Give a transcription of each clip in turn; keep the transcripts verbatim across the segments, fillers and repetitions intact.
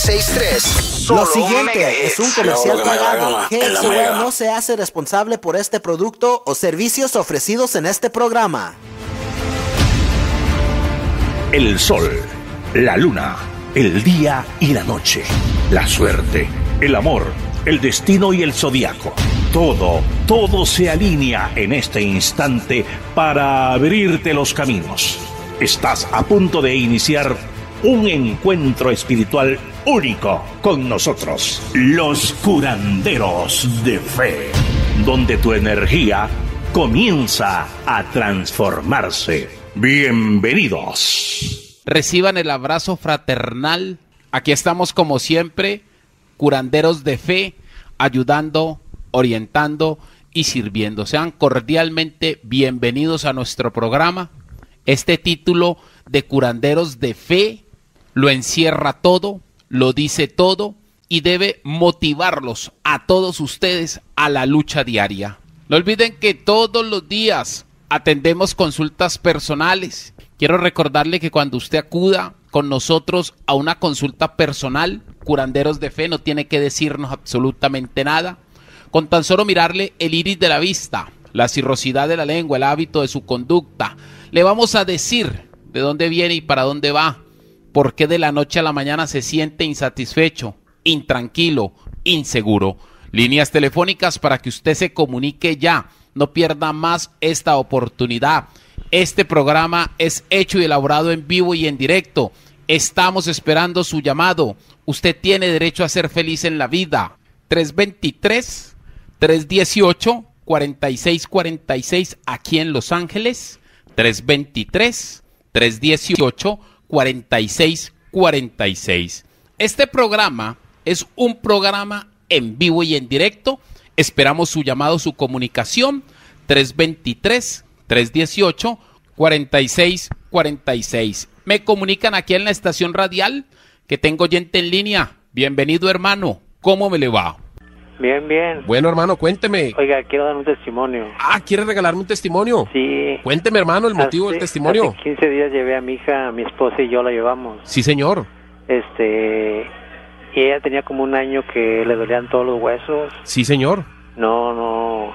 seis tres. Lo siguiente es un comercial pagado. G X O E no se hace responsable por este producto o servicios ofrecidos en este programa. El sol, la luna, el día y la noche, la suerte, el amor, el destino y el zodiaco. Todo, todo se alinea en este instante para abrirte los caminos. Estás a punto de iniciar un encuentro espiritual único con nosotros, los curanderos de fe, donde tu energía comienza a transformarse. Bienvenidos. Reciban el abrazo fraternal. Aquí estamos como siempre, curanderos de fe, ayudando, orientando y sirviendo. Sean cordialmente bienvenidos a nuestro programa. Este título de curanderos de fe lo encierra todo, lo dice todo y debe motivarlos a todos ustedes a la lucha diaria. No olviden que todos los días atendemos consultas personales. Quiero recordarle que cuando usted acuda con nosotros a una consulta personal, curanderos de fe no tiene que decirnos absolutamente nada. Con tan solo mirarle el iris de la vista, la cirrosidad de la lengua, el hábito de su conducta, le vamos a decir de dónde viene y para dónde va, por qué de la noche a la mañana se siente insatisfecho, intranquilo, inseguro. Líneas telefónicas para que usted se comunique ya. No pierda más esta oportunidad. Este programa es hecho y elaborado en vivo y en directo. Estamos esperando su llamado. Usted tiene derecho a ser feliz en la vida. tres dos tres, tres uno ocho, cuatro seis cuatro seis aquí en Los Ángeles. tres dos tres, tres uno ocho, cuatro seis cuatro seis. Este programa es un programa en vivo y en directo. Esperamos su llamado, su comunicación. tres dos tres, tres uno ocho, cuatro seis cuatro seis. Me comunican aquí en la estación radial que tengo oyente en línea. Bienvenido, hermano. ¿Cómo me le va? Bien, bien. Bueno, hermano, cuénteme. Oiga, quiero dar un testimonio. Ah, ¿quiere regalarme un testimonio? Sí. Cuénteme, hermano, el motivo hace, del testimonio. Hace quince días llevé a mi hija, a mi esposa y yo la llevamos. Sí, señor. Este... Y ella tenía como un año que le dolían todos los huesos. Sí, señor. No, no...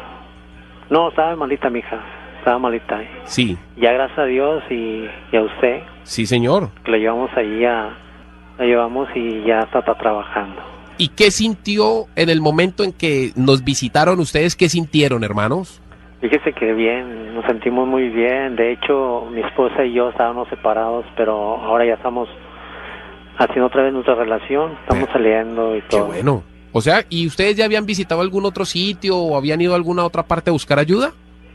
No, estaba malita mi hija. Estaba malita. Sí. Ya gracias a Dios y, y a usted. Sí, señor. Que la llevamos ahí a... La llevamos y ya está, está trabajando. ¿Y qué sintió en el momento en que nos visitaron ustedes? ¿Qué sintieron, hermanos? Fíjese que bien, nos sentimos muy bien. De hecho, mi esposa y yo estábamos separados, pero ahora ya estamos haciendo otra vez nuestra relación. Estamos eh, saliendo y todo. Qué bueno. O sea, ¿y ustedes ya habían visitado algún otro sitio o habían ido a alguna otra parte a buscar ayuda?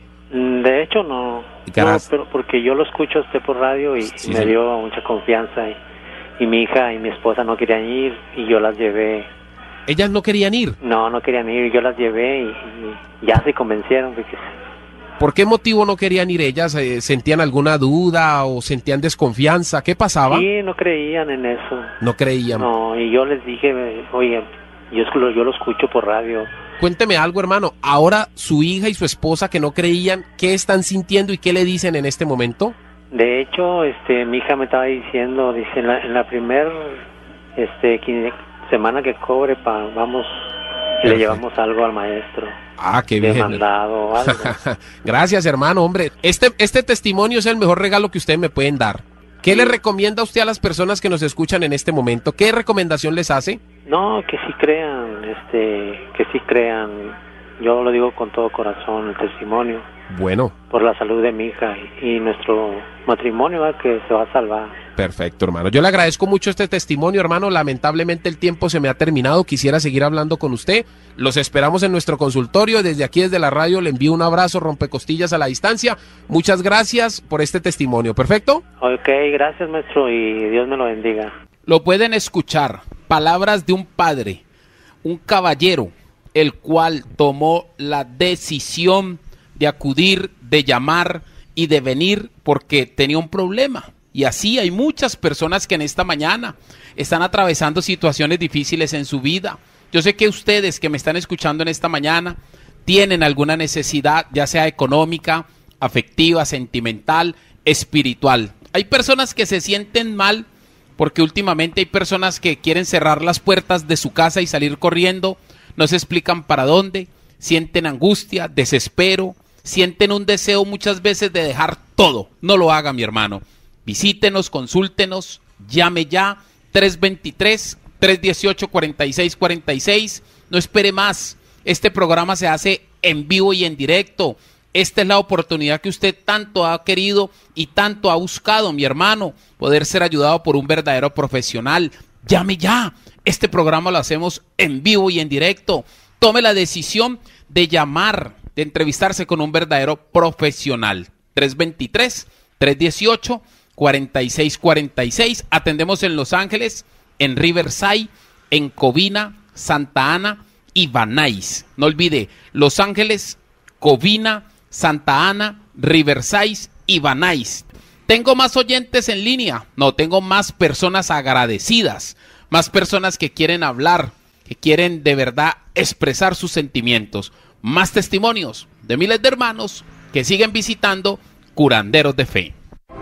De hecho, no. No, pero porque yo lo escucho a usted por radio y sí, me sí. dio mucha confianza. Y, y mi hija y mi esposa no querían ir y yo las llevé. ¿Ellas no querían ir? No, no querían ir. Yo las llevé y, y ya se convencieron. De que... ¿Por qué motivo no querían ir ellas? ¿Sentían alguna duda o sentían desconfianza? ¿Qué pasaba? Sí, no creían en eso. No creían. No, y yo les dije, oye, yo, yo lo escucho por radio. Cuénteme algo, hermano. Ahora su hija y su esposa que no creían, ¿qué están sintiendo y qué le dicen en este momento? De hecho, este, mi hija me estaba diciendo, dice, en la, en la primer este, semana que cobre, pa, vamos, y le llevamos algo al maestro. Ah, qué bien. Mandado o algo. Gracias, hermano, hombre. Este, este testimonio es el mejor regalo que ustedes me pueden dar. ¿Qué sí. le recomienda usted a las personas que nos escuchan en este momento? ¿Qué recomendación les hace? No, que sí crean, este, que sí crean. Yo lo digo con todo corazón, el testimonio. Bueno. Por la salud de mi hija y, y nuestro matrimonio, ¿verdad? Que se va a salvar. Perfecto, hermano. Yo le agradezco mucho este testimonio, hermano. Lamentablemente el tiempo se me ha terminado. Quisiera seguir hablando con usted. Los esperamos en nuestro consultorio. Desde aquí, desde la radio, le envío un abrazo, rompecostillas a la distancia. Muchas gracias por este testimonio. ¿Perfecto? Ok, gracias, maestro, y Dios me lo bendiga. Lo pueden escuchar. Palabras de un padre, un caballero, el cual tomó la decisión de acudir, de llamar y de venir porque tenía un problema. Y así hay muchas personas que en esta mañana están atravesando situaciones difíciles en su vida. Yo sé que ustedes que me están escuchando en esta mañana tienen alguna necesidad, ya sea económica, afectiva, sentimental, espiritual. Hay personas que se sienten mal porque últimamente hay personas que quieren cerrar las puertas de su casa y salir corriendo, no se explican para dónde, sienten angustia, desespero, sienten un deseo muchas veces de dejar todo. No lo haga, mi hermano. Visítenos, consúltenos, llame ya, tres dos tres, tres uno ocho, cuatro seis cuatro seis, no espere más. Este programa se hace en vivo y en directo. Esta es la oportunidad que usted tanto ha querido y tanto ha buscado, mi hermano, poder ser ayudado por un verdadero profesional. Llame ya. Este programa lo hacemos en vivo y en directo. Tome la decisión de llamar, de entrevistarse con un verdadero profesional. tres dos tres, tres uno ocho, cuatro seis cuatro seis. Atendemos en Los Ángeles, en Riverside, en Covina, Santa Ana y Van Nuys. No olvide, Los Ángeles, Covina, Santa Ana, Riverside y Van Nuys. ¿Tengo más oyentes en línea? No, tengo más personas agradecidas, más personas que quieren hablar, que quieren de verdad expresar sus sentimientos. Más testimonios de miles de hermanos que siguen visitando Curanderos de Fe.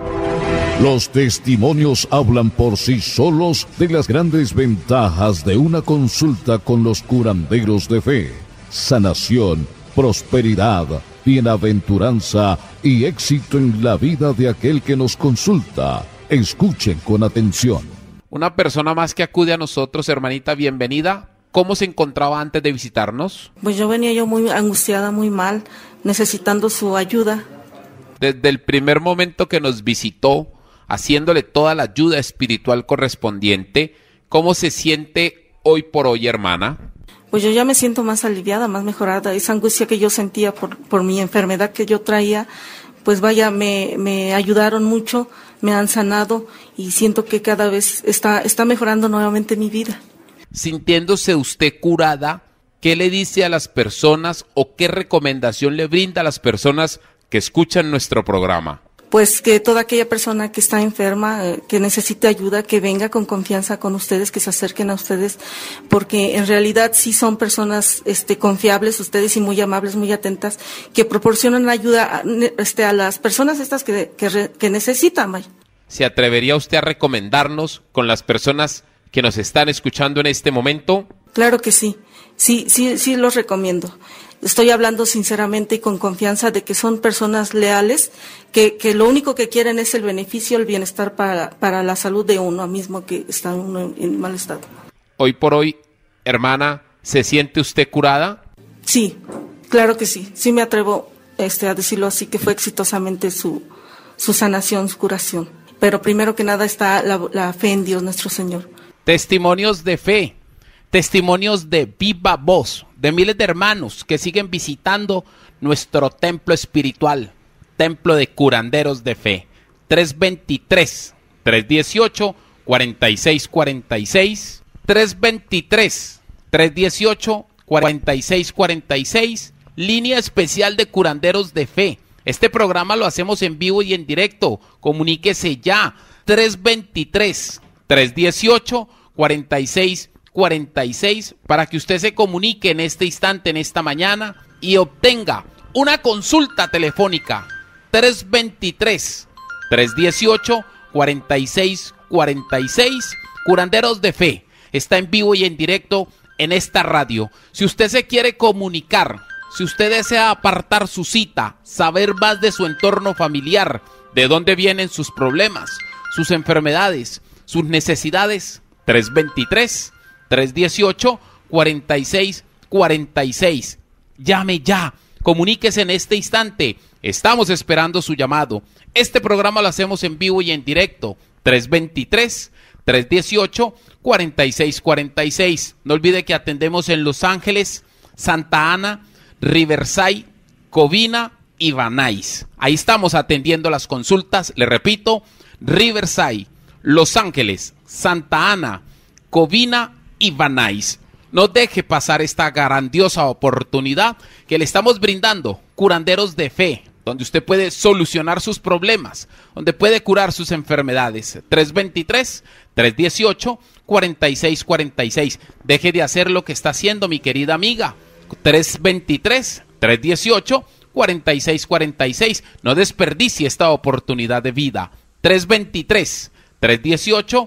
Los testimonios hablan por sí solos de las grandes ventajas de una consulta con los curanderos de fe. Sanación, prosperidad, bienaventuranza y éxito en la vida de aquel que nos consulta. Escuchen con atención. Una persona más que acude a nosotros, hermanita, bienvenida. ¿Cómo se encontraba antes de visitarnos? Pues yo venía yo muy angustiada, muy mal, necesitando su ayuda. Desde el primer momento que nos visitó, haciéndole toda la ayuda espiritual correspondiente, ¿cómo se siente hoy por hoy, hermana? Pues yo ya me siento más aliviada, más mejorada. Esa angustia que yo sentía por, por mi enfermedad que yo traía, pues vaya, me, me ayudaron mucho, me han sanado y siento que cada vez está, está mejorando nuevamente mi vida. Sintiéndose usted curada, ¿qué le dice a las personas o qué recomendación le brinda a las personas que escuchan nuestro programa? Pues que toda aquella persona que está enferma, eh, que necesite ayuda, que venga con confianza con ustedes, que se acerquen a ustedes, porque en realidad sí son personas este, confiables ustedes y muy amables, muy atentas, que proporcionan ayuda a, este, a las personas estas que, que, que necesitan. Vaya. ¿Se atrevería usted a recomendarnos con las personas que nos están escuchando en este momento? Claro que sí, sí, sí, sí los recomiendo. Estoy hablando sinceramente y con confianza de que son personas leales, que, que lo único que quieren es el beneficio, el bienestar para, para la salud de uno mismo que está uno en, en mal estado. Hoy por hoy, hermana, ¿se siente usted curada? Sí, claro que sí. Sí me atrevo este, a decirlo así, que fue exitosamente su, su sanación, su curación. Pero primero que nada está la, la fe en Dios nuestro Señor. Testimonios de fe, testimonios de viva voz, de miles de hermanos que siguen visitando nuestro templo espiritual, templo de curanderos de fe. tres dos tres, tres uno ocho, cuatro seis cuatro seis, tres dos tres, tres uno ocho, cuatro seis cuatro seis, línea especial de curanderos de fe. Este programa lo hacemos en vivo y en directo. Comuníquese ya, tres dos tres, tres uno ocho, cuatro seis cuarenta y seis para que usted se comunique en este instante, en esta mañana y obtenga una consulta telefónica. Tres dos tres, tres uno ocho, cuatro seis cuarenta y seis. Curanderos de Fe está en vivo y en directo en esta radio. Si usted se quiere comunicar, si usted desea apartar su cita, saber más de su entorno familiar, de dónde vienen sus problemas, sus enfermedades, sus necesidades, tres dos tres, tres uno ocho, cuatro seis cuarenta y seis. Llame ya, comuníquese en este instante. Estamos esperando su llamado. Este programa lo hacemos en vivo y en directo. tres dos tres, tres uno ocho, cuatro seis cuarenta y seis. No olvide que atendemos en Los Ángeles, Santa Ana, Riverside, Covina y Van Nuys. Ahí estamos atendiendo las consultas. Le repito, Riverside, Los Ángeles, Santa Ana, Covina y Van Nuys. No deje pasar esta grandiosa oportunidad que le estamos brindando, Curanderos de Fe, donde usted puede solucionar sus problemas, donde puede curar sus enfermedades. tres dos tres, tres uno ocho, cuatro seis cuarenta y seis. Deje de hacer lo que está haciendo, mi querida amiga. tres dos tres, tres uno ocho, cuatro seis cuarenta y seis. No desperdicie esta oportunidad de vida. tres dos tres, tres uno ocho,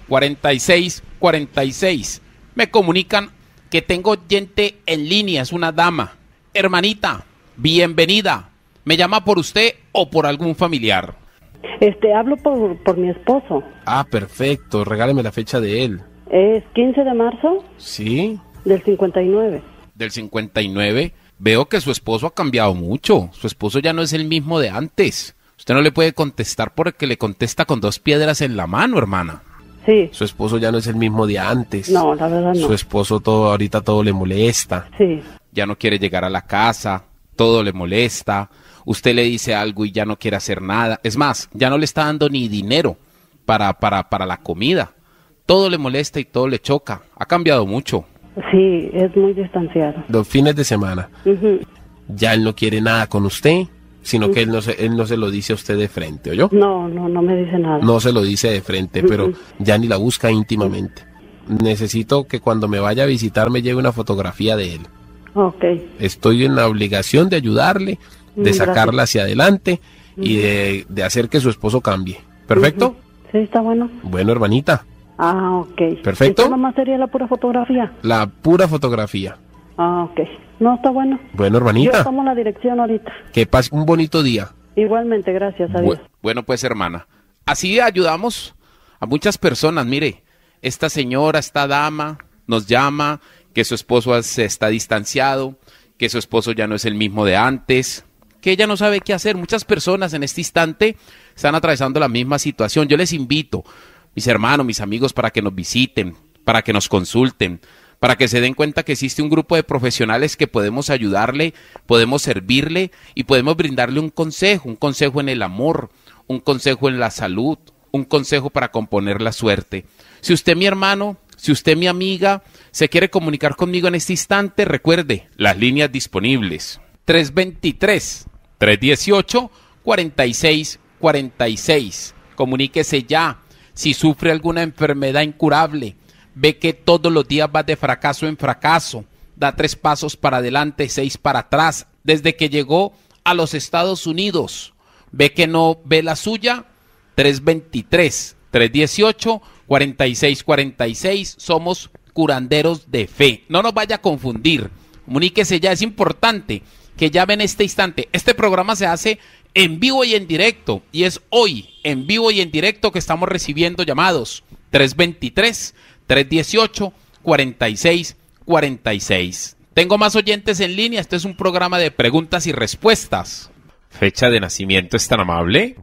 cuarenta y seis cuarenta y seis. Me comunican que tengo oyente en línea, es una dama. Hermanita, bienvenida. ¿Me llama por usted o por algún familiar? Este, hablo por, por mi esposo. Ah, perfecto, regáleme la fecha de él. Es quince de marzo ¿Sí? del cincuenta y nueve. Del cincuenta y nueve. Veo que su esposo ha cambiado mucho. Su esposo ya no es el mismo de antes. Usted no le puede contestar porque le contesta con dos piedras en la mano, hermana. Sí. Su esposo ya no es el mismo de antes. No, la verdad no. Su esposo todo ahorita todo le molesta. Sí. Ya no quiere llegar a la casa, todo le molesta. Usted le dice algo y ya no quiere hacer nada. Es más, ya no le está dando ni dinero para, para, para la comida. Todo le molesta y todo le choca. Ha cambiado mucho. Sí, es muy distanciado. Los fines de semana. Uh-huh. Ya él no quiere nada con usted, sino que él no se, él no se lo dice a usted de frente, ¿oyó? No, no, no me dice nada. No se lo dice de frente, Uh-uh. pero ya ni la busca íntimamente. Necesito que cuando me vaya a visitar me lleve una fotografía de él. Ok. Estoy en la obligación de ayudarle, de Gracias. sacarla hacia adelante y de, de hacer que su esposo cambie. ¿Perfecto? Uh-huh. Sí, está bueno. Bueno, hermanita, Ah, ok. Perfecto. ¿Esto nomás sería la pura fotografía? la pura fotografía. Ah, ok. No, está bueno. Bueno, Yo hermanita, tomo la dirección ahorita. que pase un bonito día. Igualmente, gracias a Dios. Bu- Bueno, pues hermana, así ayudamos a muchas personas. Mire, esta señora, esta dama nos llama que su esposo se está distanciado, que su esposo ya no es el mismo de antes, que ella no sabe qué hacer. Muchas personas en este instante están atravesando la misma situación. Yo les invito, mis hermanos, mis amigos, para que nos visiten, para que nos consulten, para que se den cuenta que existe un grupo de profesionales que podemos ayudarle, podemos servirle y podemos brindarle un consejo, un consejo en el amor, un consejo en la salud, un consejo para componer la suerte. Si usted, mi hermano, si usted, mi amiga, se quiere comunicar conmigo en este instante, recuerde las líneas disponibles. tres veintitrés, tres dieciocho, cuarenta y seis cuarenta y seis. Comuníquese ya. Si sufre alguna enfermedad incurable, ve que todos los días va de fracaso en fracaso, da tres pasos para adelante, seis para atrás, desde que llegó a los Estados Unidos, ve que no ve la suya, tres veintitrés, tres dieciocho, cuarenta y seis cuarenta y seis, somos curanderos de fe. No nos vaya a confundir, comuníquese ya, es importante que llame en este instante. Este programa se hace en vivo y en directo, y es hoy en vivo y en directo que estamos recibiendo llamados. tres veintitrés, tres dieciocho, cuarenta y seis cuarenta y seis. Tengo más oyentes en línea. Este es un programa de preguntas y respuestas. Fecha de nacimiento, ¿es tan amable?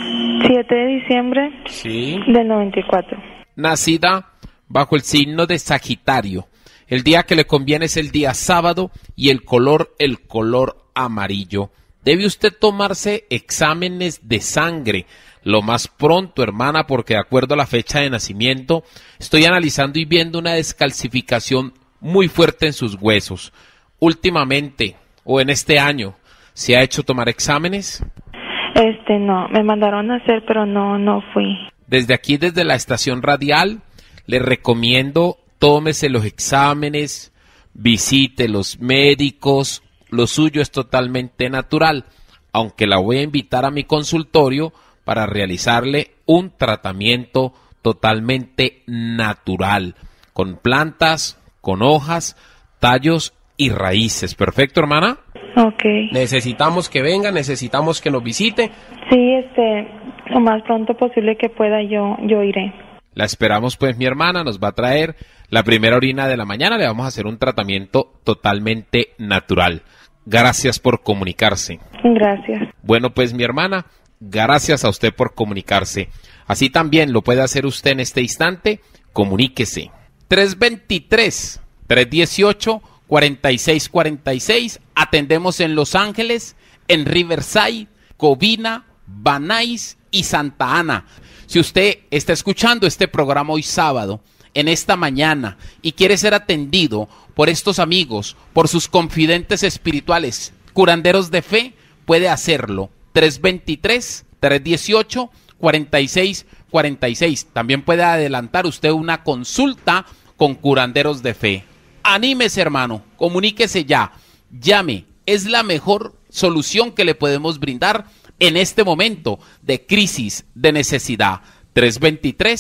siete de diciembre Sí. del noventa y cuatro. Nacida bajo el signo de Sagitario. El día que le conviene es el día sábado y el color, el color amarillo. Debe usted tomarse exámenes de sangre lo más pronto, hermana, porque de acuerdo a la fecha de nacimiento, estoy analizando y viendo una descalcificación muy fuerte en sus huesos. Últimamente, o en este año, ¿se ha hecho tomar exámenes? Este, no, me mandaron a hacer, pero no, no fui. Desde aquí, desde la estación radial, le recomiendo tómese los exámenes, visite los médicos. Lo suyo es totalmente natural, aunque la voy a invitar a mi consultorio para realizarle un tratamiento totalmente natural, con plantas, con hojas, tallos y raíces. ¿Perfecto, hermana? Ok. Necesitamos que venga, necesitamos que nos visite. Sí, este, lo más pronto posible que pueda yo, yo iré. La esperamos, pues, mi hermana, nos va a traer la primera orina de la mañana, le vamos a hacer un tratamiento totalmente natural. Gracias por comunicarse. Gracias. Bueno, pues, mi hermana, gracias a usted por comunicarse. Así también lo puede hacer usted en este instante, comuníquese. tres veintitrés, tres dieciocho, cuarenta y seis cuarenta y seis, atendemos en Los Ángeles, en Riverside, Covina, Van Nuys y Santa Ana. Si usted está escuchando este programa hoy sábado, en esta mañana, y quiere ser atendido por estos amigos, por sus confidentes espirituales, curanderos de fe, puede hacerlo. tres veintitrés, tres dieciocho, cuarenta y seis cuarenta y seis. También puede adelantar usted una consulta con curanderos de fe. Anímese, hermano, comuníquese ya, llame, es la mejor solución que le podemos brindar en este momento de crisis, de necesidad. tres veintitrés,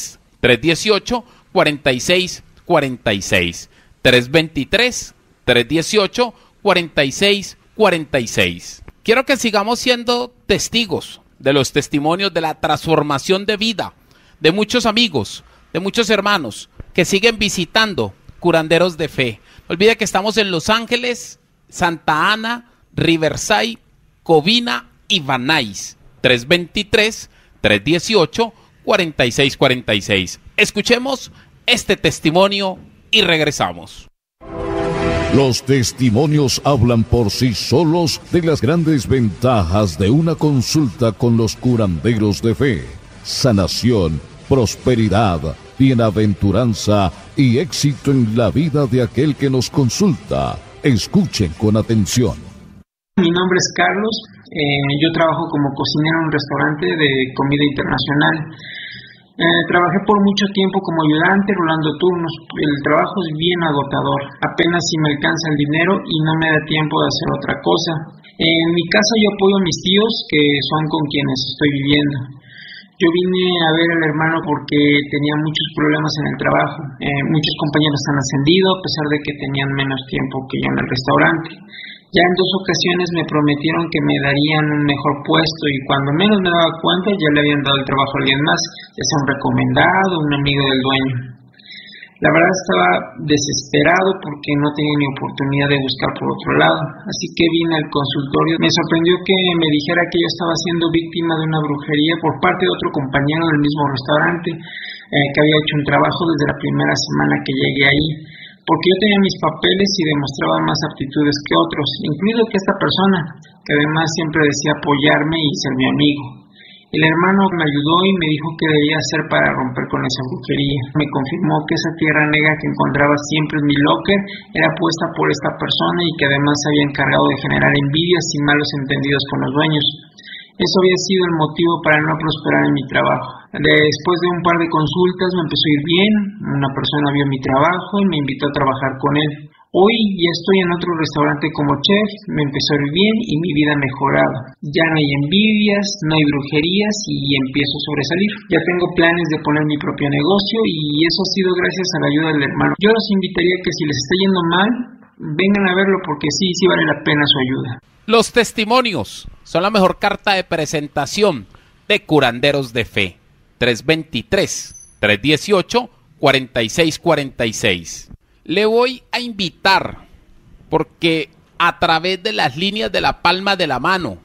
tres uno ocho, cuatro seis cuatro seis. tres dos tres, tres uno ocho, cuatro seis cuatro seis. Quiero que sigamos siendo testigos de los testimonios de la transformación de vida de muchos amigos, de muchos hermanos que siguen visitando Curanderos de Fe. No olvide que estamos en Los Ángeles, Santa Ana, Riverside, Covina y Van Nuys. tres dos tres, tres uno ocho, cuatro seis cuatro seis. Escuchemos este testimonio y regresamos. Los testimonios hablan por sí solos de las grandes ventajas de una consulta con los curanderos de fe. Sanación, prosperidad, bienaventuranza y éxito en la vida de aquel que nos consulta. Escuchen con atención. Mi nombre es Carlos, eh, yo trabajo como cocinero en un restaurante de comida internacional. Eh, trabajé por mucho tiempo como ayudante, rolando turnos. El trabajo es bien agotador, apenas si me alcanza el dinero y no me da tiempo de hacer otra cosa. En mi casa yo apoyo a mis tíos, que son con quienes estoy viviendo. Yo vine a ver al hermano porque tenía muchos problemas en el trabajo. Eh, muchos compañeros han ascendido a pesar de que tenían menos tiempo que yo en el restaurante. Ya en dos ocasiones me prometieron que me darían un mejor puesto y cuando menos me daba cuenta ya le habían dado el trabajo a alguien más, ya sea un recomendado, un amigo del dueño. La verdad estaba desesperado porque no tenía ni oportunidad de buscar por otro lado, así que vine al consultorio. Me sorprendió que me dijera que yo estaba siendo víctima de una brujería por parte de otro compañero del mismo restaurante, eh, que había hecho un trabajo desde la primera semana que llegué ahí, porque yo tenía mis papeles y demostraba más aptitudes que otros, incluido que esta persona, que además siempre decía apoyarme y ser mi amigo. El hermano me ayudó y me dijo qué debía hacer para romper con esa brujería. Me confirmó que esa tierra negra que encontraba siempre en mi locker era puesta por esta persona y que además se había encargado de generar envidias y malos entendidos con los dueños. Eso había sido el motivo para no prosperar en mi trabajo. Después de un par de consultas me empezó a ir bien, una persona vio mi trabajo y me invitó a trabajar con él. Hoy ya estoy en otro restaurante como chef, me empezó a ir bien y mi vida ha mejorado. Ya no hay envidias, no hay brujerías y empiezo a sobresalir. Ya tengo planes de poner mi propio negocio y eso ha sido gracias a la ayuda del hermano. Yo los invitaría que si les está yendo mal, vengan a verlo porque sí, sí vale la pena su ayuda. Los testimonios son la mejor carta de presentación de Curanderos de Fe. tres dos tres, tres uno ocho, cuatro seis cuatro seis. Le voy a invitar, porque a través de las líneas de la palma de la mano,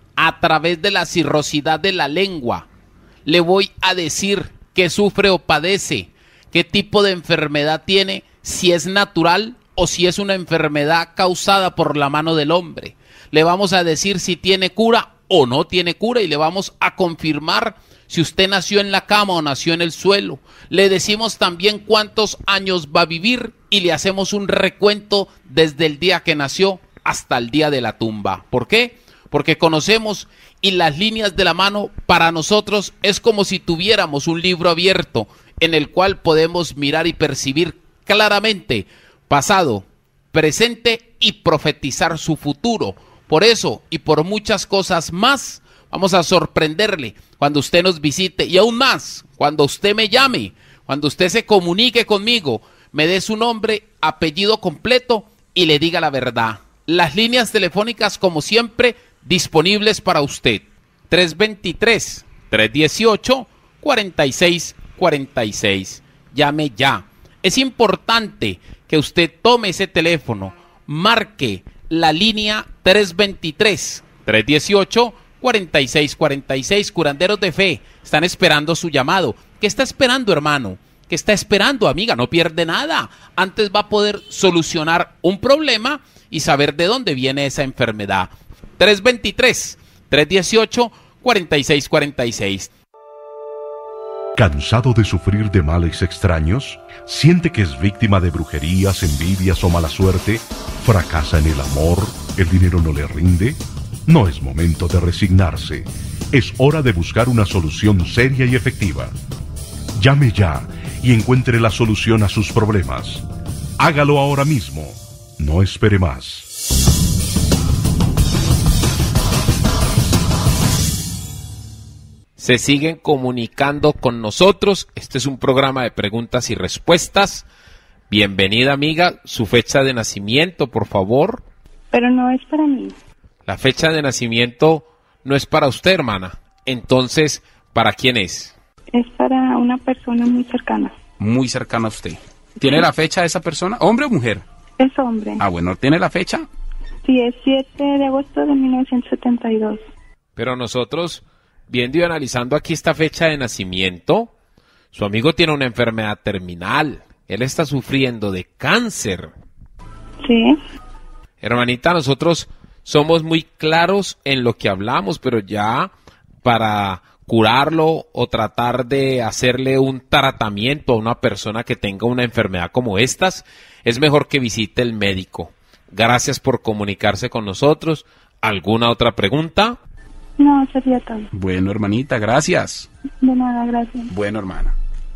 a través de la cirrosidad de la lengua, le voy a decir qué sufre o padece, qué tipo de enfermedad tiene, si es natural o si es una enfermedad causada por la mano del hombre. Le vamos a decir si tiene cura o no tiene cura y le vamos a confirmar si usted nació en la cama o nació en el suelo. Le decimos también cuántos años va a vivir y le hacemos un recuento desde el día que nació hasta el día de la tumba. ¿Por qué? Porque conocemos y las líneas de la mano para nosotros es como si tuviéramos un libro abierto en el cual podemos mirar y percibir claramente pasado, presente y profetizar su futuro. Por eso y por muchas cosas más, vamos a sorprenderle cuando usted nos visite y aún más cuando usted me llame, cuando usted se comunique conmigo, me dé su nombre, apellido completo y le diga la verdad. Las líneas telefónicas, como siempre, disponibles para usted. tres dos tres, tres uno ocho, cuatro seis cuatro seis. Llame ya. Es importante que usted tome ese teléfono, marque la línea tres dos tres, tres uno ocho, cuatro seis cuatro seis. Curanderos de Fe están esperando su llamado. ¿Qué está esperando, hermano? ¿Qué está esperando, amiga? No pierde nada. Antes va a poder solucionar un problema y saber de dónde viene esa enfermedad. tres dos tres, tres uno ocho, cuatro seis cuatro seis. ¿Cansado de sufrir de males extraños? ¿Siente que es víctima de brujerías, envidias o mala suerte? ¿Fracasa en el amor? ¿El dinero no le rinde? No es momento de resignarse. Es hora de buscar una solución seria y efectiva. Llame ya y encuentre la solución a sus problemas. Hágalo ahora mismo. No espere más. se siguen comunicando con nosotros. Este es un programa de preguntas y respuestas. Bienvenida, amiga. Su fecha de nacimiento, por favor. Pero no es para mí. La fecha de nacimiento no es para usted, hermana. Entonces, ¿para quién es? Es para una persona muy cercana. Muy cercana a usted. ¿Tiene la fecha de esa persona? ¿Hombre o mujer? Es hombre. Ah, bueno, ¿tiene la fecha? Sí, es siete de agosto de mil novecientos setenta y dos. Pero nosotros, viendo y analizando aquí esta fecha de nacimiento, su amigo tiene una enfermedad terminal. Él está sufriendo de cáncer. Sí. Hermanita, nosotros somos muy claros en lo que hablamos, pero ya para curarlo o tratar de hacerle un tratamiento a una persona que tenga una enfermedad como estas, es mejor que visite el médico. Gracias por comunicarse con nosotros. ¿Alguna otra pregunta? No, sería todo. Bueno, hermanita, gracias. De nada, gracias. Bueno, hermana.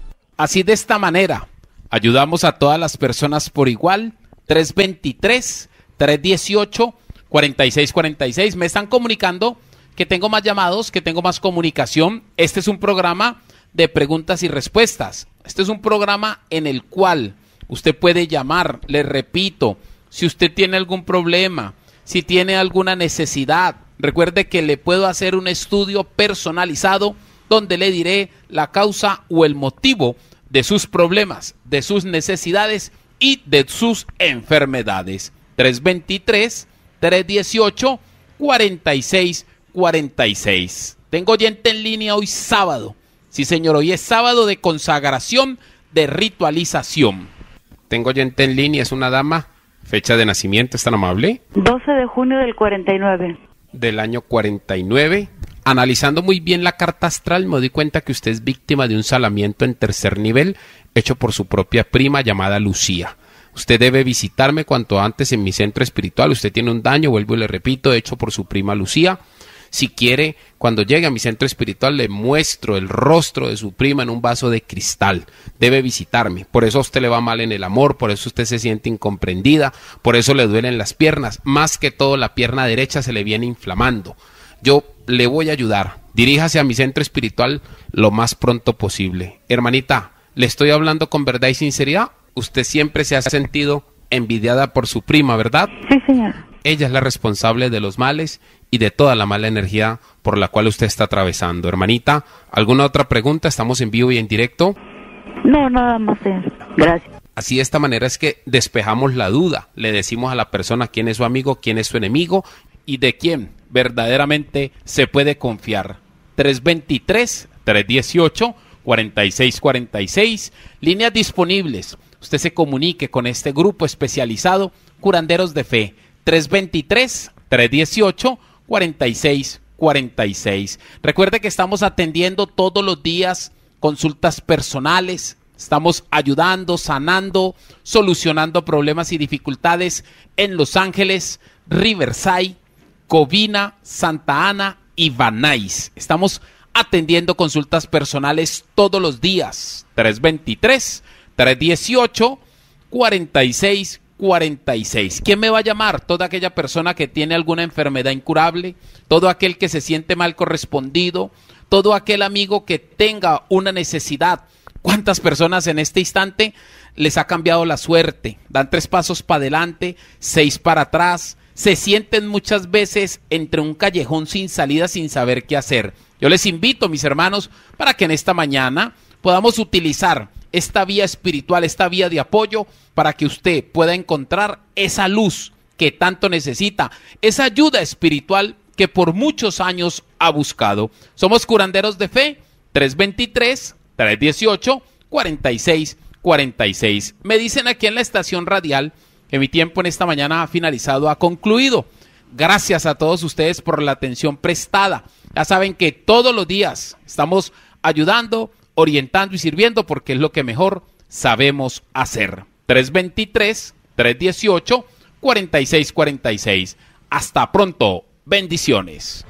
Así de esta manera, ayudamos a todas las personas por igual. tres veintitrés, tres dieciocho, cuarenta y seis cuarenta y seis. Me están comunicando que tengo más llamados, que tengo más comunicación. Este es un programa de preguntas y respuestas. Este es un programa en el cual usted puede llamar, le repito, si usted tiene algún problema, si tiene alguna necesidad. Recuerde que le puedo hacer un estudio personalizado donde le diré la causa o el motivo de sus problemas, de sus necesidades y de sus enfermedades. tres veintitrés, tres dieciocho, cuarenta y seis cuarenta y seis. Tengo oyente en línea hoy sábado. Sí, señor, hoy es sábado de consagración, de ritualización. Tengo oyente en línea, es una dama. Fecha de nacimiento, ¿es tan amable? doce de junio del cuarenta y nueve. Del año cuarenta y nueve. Analizando muy bien la carta astral, me doy cuenta que usted es víctima de un salamiento en tercer nivel hecho por su propia prima llamada Lucía. Usted debe visitarme cuanto antes en mi centro espiritual. Usted tiene un daño, vuelvo y le repito, hecho por su prima Lucía. Si quiere, cuando llegue a mi centro espiritual, le muestro el rostro de su prima en un vaso de cristal. Debe visitarme. Por eso a usted le va mal en el amor, por eso usted se siente incomprendida, por eso le duelen las piernas. Más que todo, la pierna derecha se le viene inflamando. Yo le voy a ayudar. Diríjase a mi centro espiritual lo más pronto posible. Hermanita, le estoy hablando con verdad y sinceridad. Usted siempre se ha sentido envidiada por su prima, ¿verdad? Sí, señor. Ella es la responsable de los males y de toda la mala energía por la cual usted está atravesando. Hermanita, ¿alguna otra pregunta? Estamos en vivo y en directo. No, nada más eso. Gracias. Así de esta manera es que despejamos la duda. Le decimos a la persona quién es su amigo, quién es su enemigo y de quién verdaderamente se puede confiar. tres veintitrés, tres dieciocho, cuarenta y seis cuarenta y seis. Líneas disponibles. Usted se comunique con este grupo especializado, Curanderos de Fe. tres veintitrés, tres dieciocho, cuarenta y seis cuarenta y seis. Recuerde que estamos atendiendo todos los días consultas personales. Estamos ayudando, sanando, solucionando problemas y dificultades en Los Ángeles, Riverside, Covina, Santa Ana y Van Nuys. Estamos atendiendo consultas personales todos los días. tres veintitrés, tres dieciocho, cuarenta y seis cuarenta y seis. ¿Quién me va a llamar? Toda aquella persona que tiene alguna enfermedad incurable, todo aquel que se siente mal correspondido, todo aquel amigo que tenga una necesidad. ¿Cuántas personas en este instante les ha cambiado la suerte? Dan tres pasos para adelante, seis para atrás, se sienten muchas veces entre un callejón sin salida, sin saber qué hacer. Yo les invito, mis hermanos, para que en esta mañana podamos utilizar esta vía espiritual, esta vía de apoyo, para que usted pueda encontrar esa luz que tanto necesita, esa ayuda espiritual que por muchos años ha buscado. Somos Curanderos de Fe, tres veintitrés, tres dieciocho, cuarenta y seis cuarenta y seis. Me dicen aquí en la estación radial que mi tiempo en esta mañana ha finalizado, ha concluido. Gracias a todos ustedes por la atención prestada. Ya saben que todos los días estamos ayudando, orientando y sirviendo porque es lo que mejor sabemos hacer. tres veintitrés, tres dieciocho, cuarenta y seis cuarenta y seis. Hasta pronto. Bendiciones.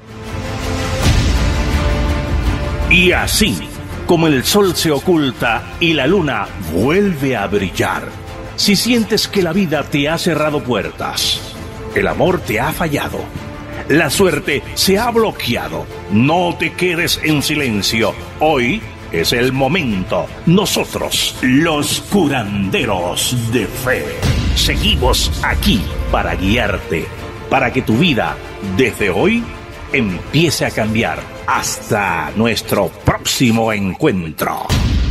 Y así, como el sol se oculta y la luna vuelve a brillar, si sientes que la vida te ha cerrado puertas, el amor te ha fallado, La suerte se ha bloqueado. No te quedes en silencio. Hoy es el momento. Nosotros, los curanderos de fe, seguimos aquí para guiarte, para que tu vida desde hoy empiece a cambiar. Hasta nuestro próximo encuentro.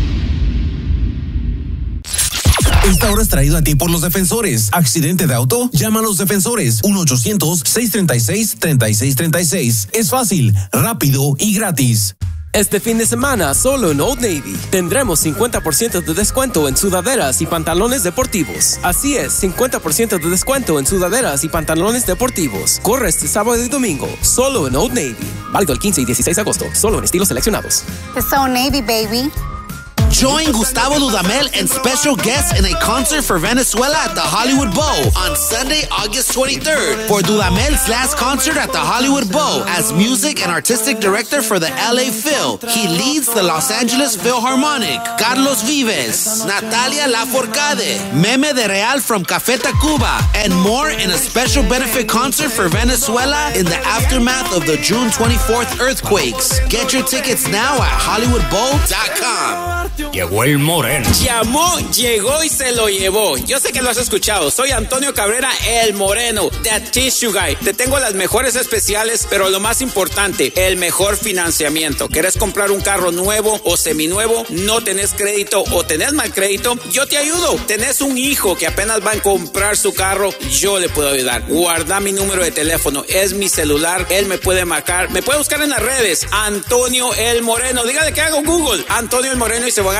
Esta hora es traído a ti por los defensores. ¿Accidente de auto? Llama a los defensores. uno ochocientos, seiscientos treinta y seis, treinta y seis treinta y seis. Es fácil, rápido y gratis. Este fin de semana, solo en Old Navy, tendremos cincuenta por ciento de descuento en sudaderas y pantalones deportivos. Así es, cincuenta por ciento de descuento en sudaderas y pantalones deportivos. Corre este sábado y domingo, solo en Old Navy. Válido el quince y dieciséis de agosto, solo en estilos seleccionados. It's Old Navy, baby. Join Gustavo Dudamel and special guests in a concert for Venezuela at the Hollywood Bowl on Sunday, August twenty-third. For Dudamel's last concert at the Hollywood Bowl as music and artistic director for the L A Phil. He leads the Los Angeles Philharmonic. Carlos Vives, Natalia Lafourcade, Meme de Real from Café Tacuba, and more in a special benefit concert for Venezuela in the aftermath of the June twenty-fourth earthquakes. Get your tickets now at hollywood bowl dot com. Llegó el moreno. Llamó, llegó y se lo llevó. Yo sé que lo has escuchado. Soy Antonio Cabrera, el moreno, The Tissue Guy. Te tengo las mejores especiales, pero lo más importante, el mejor financiamiento. ¿Querés comprar un carro nuevo o seminuevo? ¿No tenés crédito o tenés mal crédito? Yo te ayudo. ¿Tenés un hijo que apenas va a comprar su carro? Yo le puedo ayudar. Guarda mi número de teléfono. Es mi celular. Él me puede marcar. Me puede buscar en las redes. Antonio el Moreno. Dígale que hago Google. Antonio el Moreno y se va